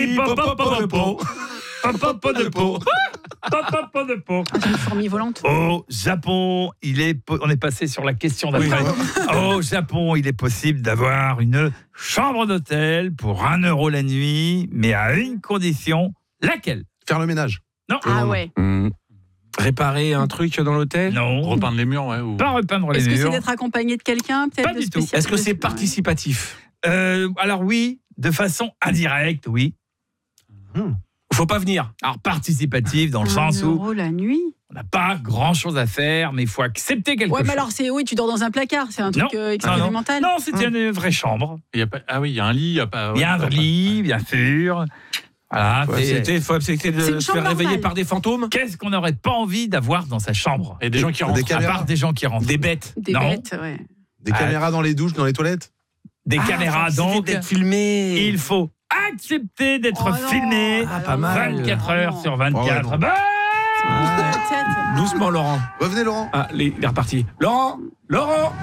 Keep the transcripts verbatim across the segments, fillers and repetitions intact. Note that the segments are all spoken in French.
Popopopo. Popopopo. Popopopo. Ah, c'est une fourmi volante. Au Japon, il est po- on est passé sur la question d'après. Oui. Au Japon, il est possible d'avoir une chambre d'hôtel pour un euro la nuit, mais à une condition. Laquelle? Faire le ménage. Non. Ah ouais. Mmh. Réparer un truc dans l'hôtel? Non. Repeindre les murs, ouais. Ou... Pas repeindre les Est-ce que c'est murs. d'être accompagné de quelqu'un, peut-être Pas de du tout. spécial- Est-ce que c'est Ouais. participatif? Euh, alors oui, de façon indirecte, oui. Faut pas venir. Alors participatif dans le Un sens où euro la nuit. on n'a pas grand-chose à faire, mais il faut accepter quelque Ouais, chose. mais alors c'est oui, tu dors dans un placard, c'est un Non. truc euh, Non, non. expérimental. Non, c'était une vraie chambre. Il y a pas... Ah oui, il y a un lit, il y a pas... Il y a un ouais, lit, bien sûr. Voilà. Faut c'est- accepter, faut accepter de C'est une se faire chambre réveiller normale. par des fantômes? Qu'est-ce qu'on n'aurait pas envie d'avoir dans sa chambre? Et des gens qui Des rentrent. À caméras. part des gens qui rentrent. Des bêtes. Des Non. bêtes, ouais. Des Ah. caméras dans les douches, dans les toilettes. Des caméras, Ah, donc. d'être filmé. Il faut accepter d'être Oh non. filmé Ah, pas mal. vingt-quatre Oh heures non. sur vingt-quatre. Oh, ouais, non. Bah, Ah, tête. Doucement, Laurent. Revenez, Laurent. Ah, les- il est reparti. Laurent! Laurent!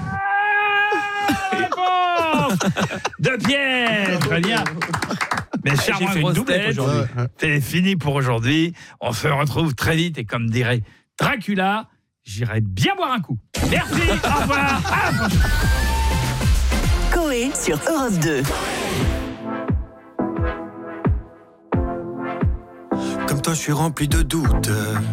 réponse de Pierre. Très bien. Mes chers J'ai fait une grosses doublette têtes, aujourd'hui. Ouais, ouais. c'est fini pour aujourd'hui. On se retrouve très vite et comme dirait Dracula, j'irai bien boire un coup. Merci, au revoir. À la prochaine. Coé sur Europe deux. Comme toi, je suis rempli de doutes.